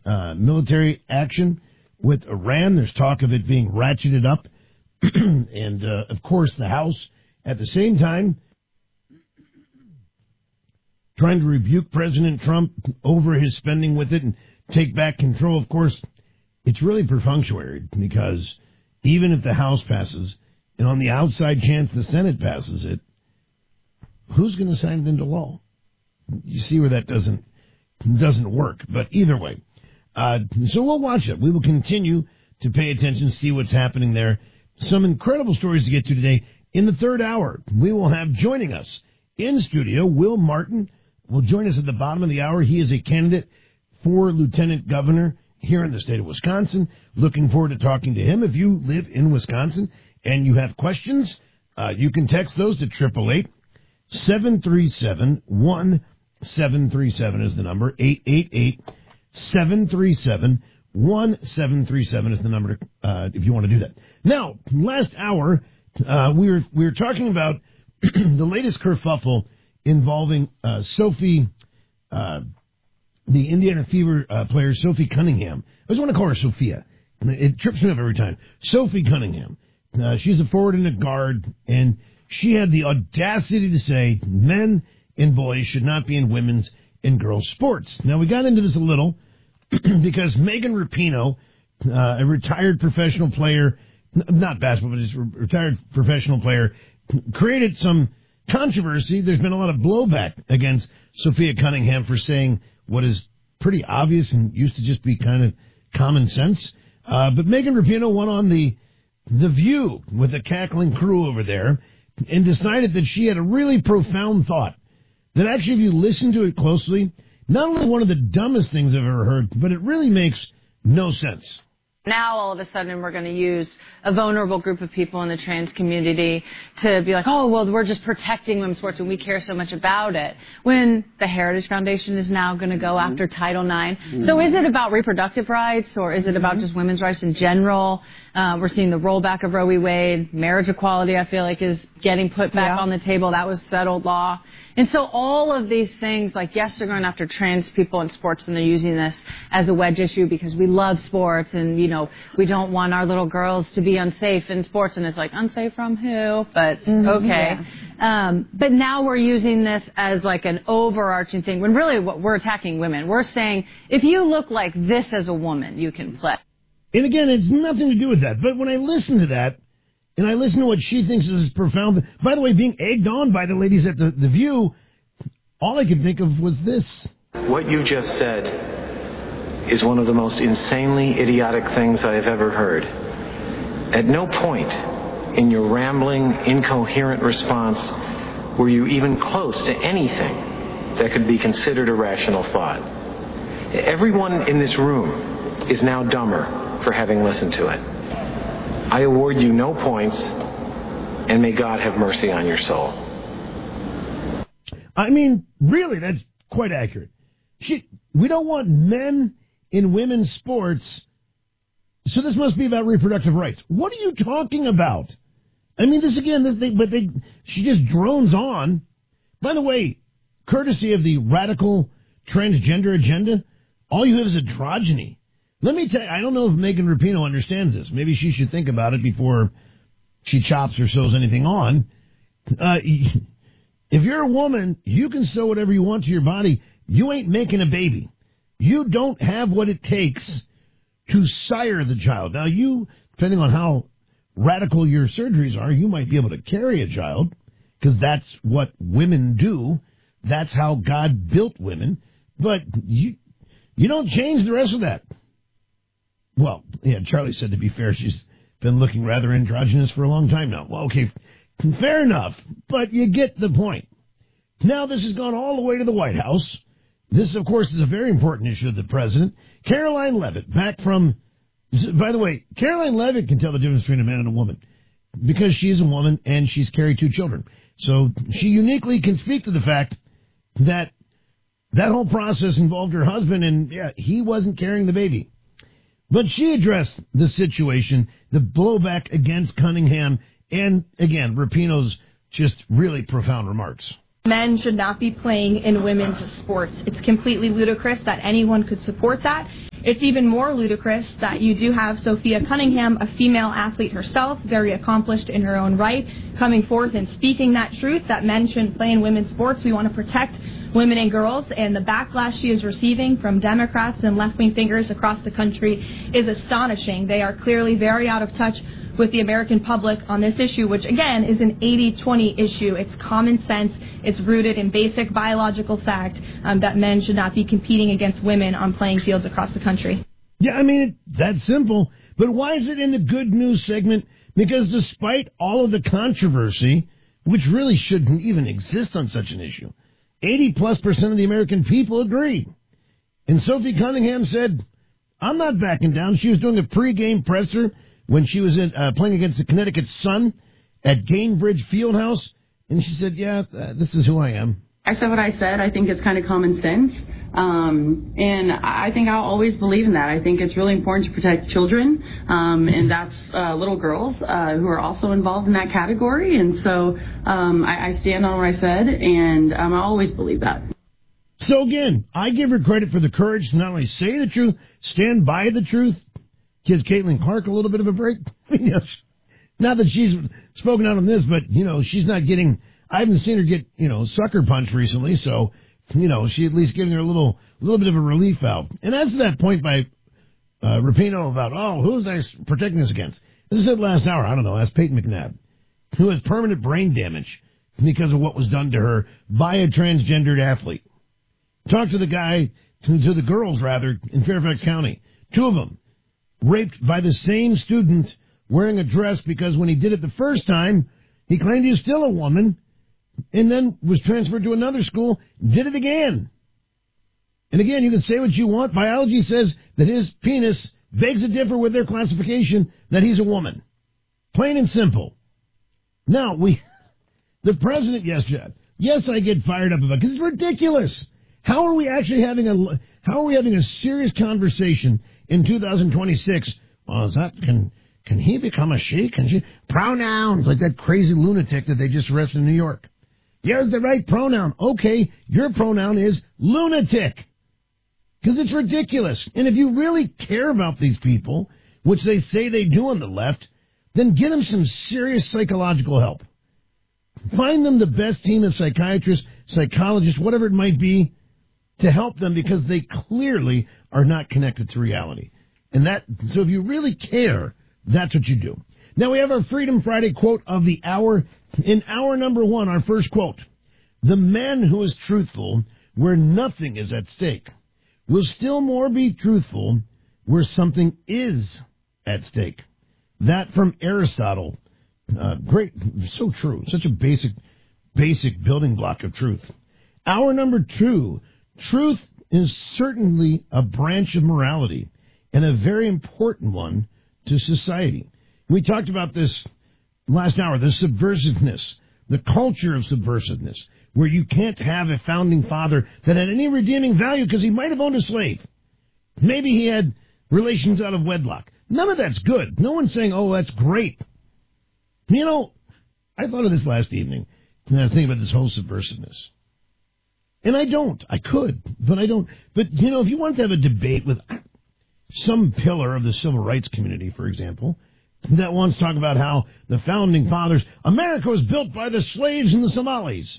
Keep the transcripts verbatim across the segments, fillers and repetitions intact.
uh, military action with Iran. There's talk of it being ratcheted up. and, uh, of course, the House, at the same time, trying to rebuke President Trump over his spending with it and take back control. Of course, it's really perfunctory because even if the House passes, and on the outside chance the Senate passes it, who's going to sign it into law? You see where that doesn't doesn't work. But either way, uh, so we'll watch it. We will continue to pay attention, see what's happening there. Some incredible stories to get to today. In the third hour, we will have joining us in studio, Will Martin will join us at the bottom of the hour. He is a candidate for lieutenant governor here in the state of Wisconsin. Looking forward to talking to him. If you live in Wisconsin and you have questions, uh, you can text those to triple eight seven three seven one seven three seven is the number. eight eight eight seven three seven one seven three seven is the number to, uh, if you want to do that. Now, last hour, uh, we were we were talking about the latest kerfuffle involving uh, Sophie, uh, the Indiana Fever uh, player, Sophie Cunningham. I always want to call her Sophia. It trips me up every time. Sophie Cunningham. Uh, she's a forward and a guard, and she had the audacity to say men and boys should not be in women's and girls' sports. Now, we got into this a little because Megan Rapinoe, uh, a retired professional player, not basketball, but just a retired professional player, created some controversy. There's been a lot of blowback against Sophia Cunningham for saying what is pretty obvious and used to just be kind of common sense. Uh, but Megan Rapinoe went on the The View with a cackling crew over there and decided that she had a really profound thought. That actually, if you listen to it closely, not only one of the dumbest things I've ever heard, but it really makes no sense. Now, all of a sudden, we're going to use a vulnerable group of people in the trans community to be like, oh, well, we're just protecting women's sports and we care so much about it. When the Heritage Foundation is now going to go mm-hmm. after Title nine. Mm-hmm. So is it about reproductive rights or is it about mm-hmm. just women's rights in general? Uh, we're seeing the rollback of Roe v. Wade. Marriage equality, I feel like, is getting put back yeah. on the table. That was settled law. And so all of these things, like, yes, they're going after trans people in sports, and they're using this as a wedge issue because we love sports and, you know, we don't want our little girls to be unsafe in sports. And it's like, unsafe from who? But, mm-hmm, okay. Yeah. Um, but now we're using this as, like, an overarching thing, when really what we're attacking women. We're saying, if you look like this as a woman, you can play. And again, it's nothing to do with that. But when I listen to that, and I listen to what she thinks is profound. By the way, being egged on by the ladies at the, the View, all I could think of was this. What you just said is one of the most insanely idiotic things I have ever heard. At no point in your rambling, incoherent response were you even close to anything that could be considered a rational thought. Everyone in this room is now dumber for having listened to it. I award you no points, and may God have mercy on your soul. I mean, really, that's quite accurate. She, we don't want men in women's sports, so this must be about reproductive rights. What are you talking about? I mean, this again, this thing, but they, she just drones on. By the way, courtesy of the radical transgender agenda, all you have is androgyny. Let me tell you, I don't know if Megan Rapinoe understands this. Maybe she should think about it before she chops or sews anything on. Uh, if you're a woman, you can sew whatever you want to your body. You ain't making a baby. You don't have what it takes to sire the child. Now, you, depending on how radical your surgeries are, you might be able to carry a child because that's what women do. That's how God built women. But you, you don't change the rest of that. Well, yeah, Charlie said, to be fair, she's been looking rather androgynous for a long time now. Well, okay, fair enough, but you get the point. Now this has gone all the way to the White House. This, of course, is a very important issue of the president. Caroline Leavitt, back from, by the way, Caroline Leavitt can tell the difference between a man and a woman because she is a woman and she's carried two children. So she uniquely can speak to the fact that that whole process involved her husband and, yeah, he wasn't carrying the baby. But she addressed the situation, the blowback against Cunningham, and, again, Rapinoe's just really profound remarks. Men should not be playing in women's sports. It's completely ludicrous that anyone could support that. It's even more ludicrous that you do have Sophia Cunningham, a female athlete herself, very accomplished in her own right, coming forth and speaking that truth, that men shouldn't play in women's sports. We want to protect women and girls, and the backlash she is receiving from Democrats and left-wing figures across the country is astonishing. They are clearly very out of touch with the American public on this issue, which, again, is an eighty twenty issue. It's common sense. It's rooted in basic biological fact um, that men should not be competing against women on playing fields across the country. Yeah, I mean, it's that simple. But why is it in the good news segment? Because despite all of the controversy, which really shouldn't even exist on such an issue, eighty plus percent of the American people agree. And Sophie Cunningham said, I'm not backing down. She was doing a pregame presser when she was in, uh, playing against the Connecticut Sun at Gainbridge Fieldhouse. And she said, yeah, uh, this is who I am. I said what I said. I think it's kind of common sense. Um, and I think I'll always believe in that. I think it's really important to protect children. Um, and that's uh, little girls uh, who are also involved in that category. And so um, I, I stand on what I said, and um, I always believe that. So again, I give her credit for the courage to not only say the truth, stand by the truth. Gives Caitlin Clark a little bit of a break. Not that she's spoken out on this, but, you know, she's not getting, I haven't seen her get, you know, sucker punched recently, so, you know, she at least giving her a little, a little bit of a relief valve. And as to that point by uh, Rapinoe about, oh, who's I protecting this against? As I said last hour, I don't know, ask Peyton McNabb, who has permanent brain damage because of what was done to her by a transgendered athlete. Talk to the guy, to, to the girls, rather, in Fairfax County. Two of them. Raped by the same student wearing a dress because when he did it the first time, he claimed he was still a woman and then was transferred to another school, did it again. And again, you can say what you want. Biology says that his penis begs to differ with their classification that he's a woman. Plain and simple. Now, we, the president yesterday, yes, I get fired up about it because it's ridiculous. How are we actually having a, how are we having a serious conversation in two thousand twenty-six, well, is that, can, can he become a she? Can she? Pronouns, like that crazy lunatic that they just arrested in New York. Here's the right pronoun. Okay, your pronoun is lunatic. Because it's ridiculous. And if you really care about these people, which they say they do on the left, then get them some serious psychological help. Find them the best team of psychiatrists, psychologists, whatever it might be, to help them because they clearly are not connected to reality. And that, so if you really care, that's what you do. Now we have our Freedom Friday quote of the hour. In hour number one, our first quote, the man who is truthful where nothing is at stake will still more be truthful where something is at stake. That from Aristotle. Uh, great, so true. Such a basic, basic building block of truth. Hour number two, truth is certainly a branch of morality and a very important one to society. We talked about this last hour, the subversiveness, the culture of subversiveness, where you can't have a founding father that had any redeeming value because he might have owned a slave. Maybe he had relations out of wedlock. None of that's good. No one's saying, oh, that's great. You know, I thought of this last evening, and I was thinking about this whole subversiveness. And I don't. I could, but I don't. But, you know, if you wanted to have a debate with some pillar of the civil rights community, for example, that wants to talk about how the founding fathers, America was built by the slaves and the Somalis.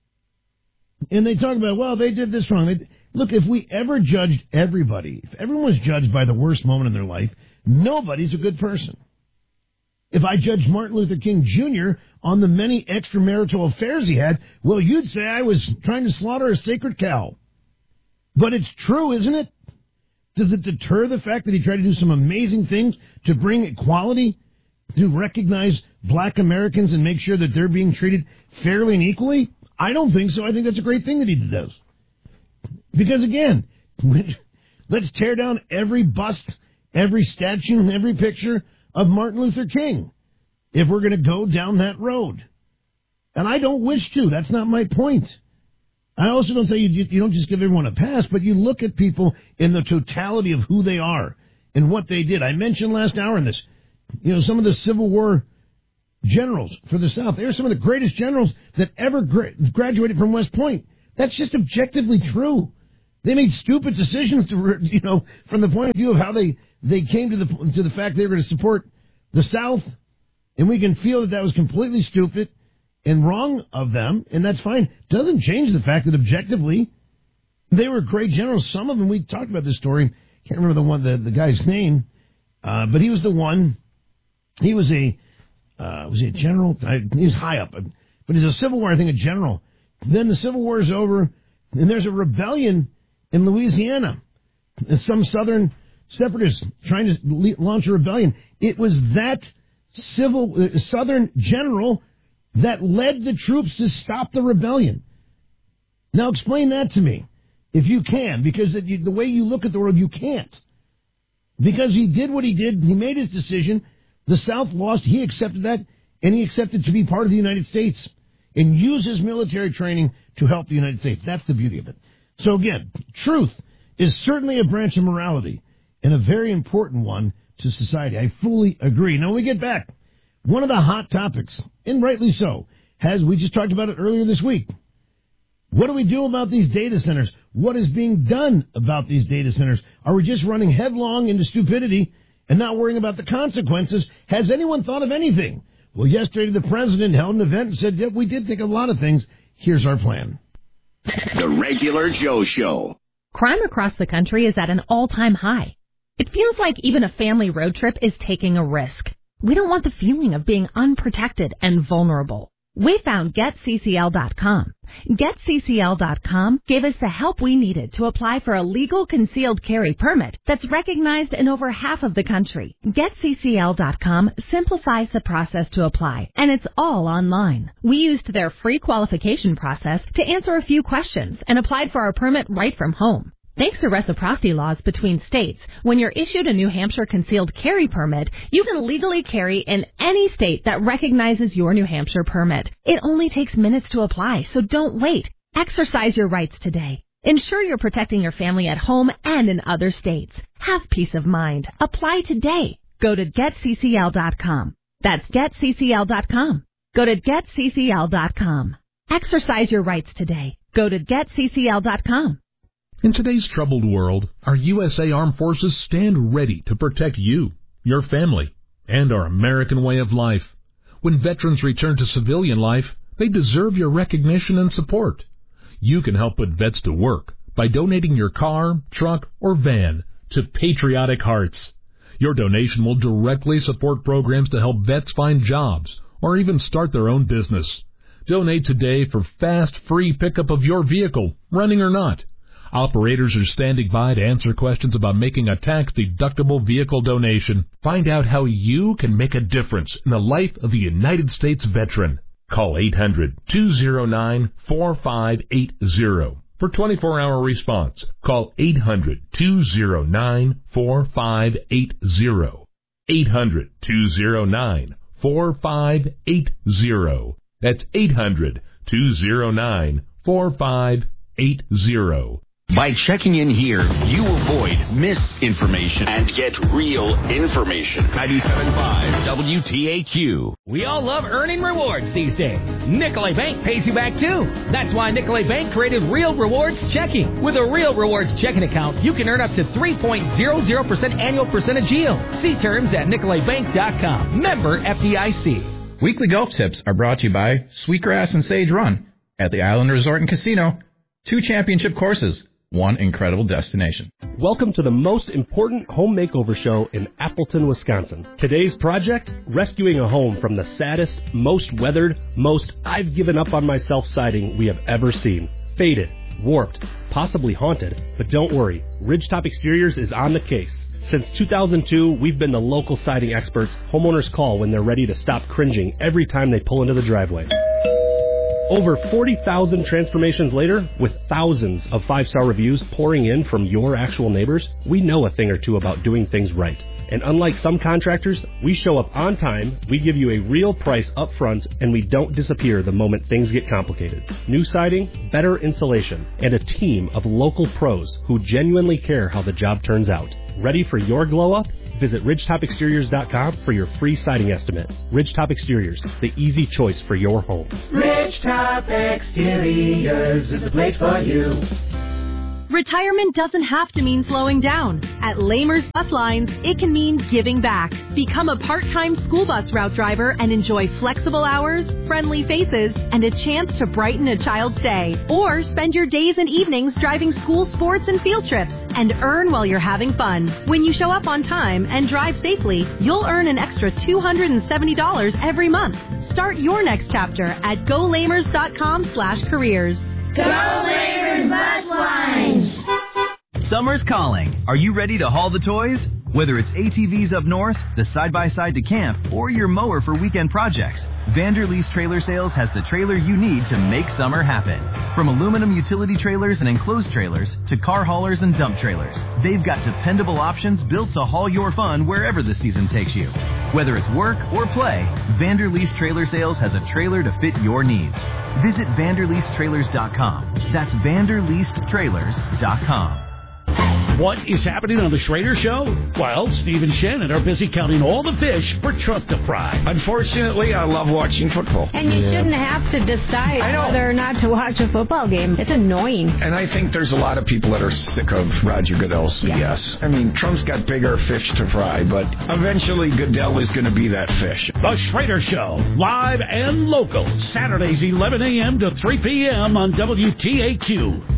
And they talk about, well, they did this wrong. They, look, if we ever judged everybody, if everyone was judged by the worst moment in their life, nobody's a good person. If I judged Martin Luther King Junior on the many extramarital affairs he had, well, you'd say I was trying to slaughter a sacred cow. But it's true, isn't it? Does it deter the fact that he tried to do some amazing things to bring equality, to recognize black Americans and make sure that they're being treated fairly and equally? I don't think so. I think that's a great thing that he does. Because, again, let's tear down every bust, every statue, and every picture of Martin Luther King if we're going to go down that road. And I don't wish to. That's not my point. I also don't say you, you don't just give everyone a pass, but you look at people in the totality of who they are and what they did. I mentioned last hour in this, you know, some of the Civil War generals for the South. They were some of the greatest generals that ever gra- graduated from West Point. That's just objectively true. They made stupid decisions to, you know, from the point of view of how they, they came to the to the fact they were going to support the South, and we can feel that that was completely stupid and wrong of them, and that's fine. Doesn't change the fact that objectively they were great generals. Some of them, we talked about this story. Can't remember the one the, the guy's name, uh, but he was the one. He was a uh, was he a general? I, he was high up, but he's a Civil War, I think, a general. Then the Civil War is over, and there's a rebellion in Louisiana. Some Southern separatists trying to le- launch a rebellion. It was that civil uh, Southern general that led the troops to stop the rebellion. Now explain that to me, if you can, because it, you, the way you look at the world, you can't. Because he did what he did, he made his decision, the South lost, he accepted that, and he accepted to be part of the United States and use his military training to help the United States. That's the beauty of it. So again, truth is certainly a branch of morality and a very important one to society. I fully agree. Now, when we get back, one of the hot topics, and rightly so, has, we just talked about it earlier this week. What do we do about these data centers? What is being done about these data centers? Are we just running headlong into stupidity and not worrying about the consequences? Has anyone thought of anything? Well, yesterday the president held an event and said, yeah, we did think of a lot of things. Here's our plan. The Regular Joe Show. Crime across the country is at an all-time high. It feels like even a family road trip is taking a risk. We don't want the feeling of being unprotected and vulnerable. We found Get C C L dot com. Get C C L dot com gave us the help we needed to apply for a legal concealed carry permit that's recognized in over half of the country. Get C C L dot com simplifies the process to apply, and it's all online. We used their free qualification process to answer a few questions and applied for our permit right from home. Thanks to reciprocity laws between states, when you're issued a New Hampshire concealed carry permit, you can legally carry in any state that recognizes your New Hampshire permit. It only takes minutes to apply, so don't wait. Exercise your rights today. Ensure you're protecting your family at home and in other states. Have peace of mind. Apply today. Go to Get C C L dot com. That's Get C C L dot com. Go to Get C C L dot com. Exercise your rights today. Go to Get C C L dot com. In today's troubled world, our U S A Armed Forces stand ready to protect you, your family, and our American way of life. When veterans return to civilian life, they deserve your recognition and support. You can help put vets to work by donating your car, truck, or van to Patriotic Hearts. Your donation will directly support programs to help vets find jobs or even start their own business. Donate today for fast, free pickup of your vehicle, running or not. Operators are standing by to answer questions about making a tax-deductible vehicle donation. Find out how you can make a difference in the life of a United States veteran. Call eight hundred, two oh nine, four five eight oh for twenty-four hour response. Call eight hundred, two oh nine, four five eight oh. eight hundred, two oh nine, four five eight oh. That's eight hundred, two oh nine, four five eight oh. By checking in here, you avoid misinformation and get real information. ninety-seven point five W T A Q. We all love earning rewards these days. Nicolay Bank pays you back too. That's why Nicolay Bank created Real Rewards Checking. With a Real Rewards checking account, you can earn up to three point zero zero percent annual percentage yield. See terms at Nicolay Bank dot com. Member F D I C. Weekly golf tips are brought to you by Sweetgrass and Sage Run at the Island Resort and Casino. Two championship courses. One incredible destination. Welcome to the most important home makeover show in Appleton, Wisconsin. Today's project, rescuing a home from the saddest, most weathered, most I've given up on myself siding we have ever seen. Faded, warped, possibly haunted, but don't worry, Ridgetop Exteriors is on the case. Since two thousand two, we've been the local siding experts homeowners call when they're ready to stop cringing every time they pull into the driveway. Over forty thousand transformations later, with thousands of five-star reviews pouring in from your actual neighbors, we know a thing or two about doing things right. And unlike some contractors, we show up on time, we give you a real price up front, and we don't disappear the moment things get complicated. New siding, better insulation, and a team of local pros who genuinely care how the job turns out. Ready for your glow up? Visit ridgetop exteriors dot com for your free siding estimate. Ridgetop Exteriors, the easy choice for your home. Ridgetop Exteriors is the place for you. Retirement doesn't have to mean slowing down. At Lamers Bus Lines, it can mean giving back. Become a part-time school bus route driver and enjoy flexible hours, friendly faces, and a chance to brighten a child's day. Or spend your days and evenings driving school sports and field trips and earn while you're having fun. When you show up on time and drive safely, you'll earn an extra two hundred seventy dollars every month. Start your next chapter at go lamers dot com slash careers. Go Lamers Bus Lines! Summer's calling. Are you ready to haul the toys? Whether it's A T Vs up north, the side-by-side to camp, or your mower for weekend projects, Vanderleest Trailer Sales has the trailer you need to make summer happen. From aluminum utility trailers and enclosed trailers to car haulers and dump trailers, they've got dependable options built to haul your fun wherever the season takes you. Whether it's work or play, Vanderleest Trailer Sales has a trailer to fit your needs. Visit vanderleest trailers dot com. That's vanderleest trailers dot com. What is happening on the Schrader Show? Well, Steve and Shannon are busy counting all the fish for Trump to fry. Unfortunately, I love watching football. And you yeah. shouldn't have to decide whether or not to watch a football game. It's annoying. And I think there's a lot of people that are sick of Roger Goodell's B S. Yeah. I mean, Trump's got bigger fish to fry, but eventually Goodell is going to be that fish. The Schrader Show, live and local, Saturdays eleven a.m. to three p.m. on W T A Q.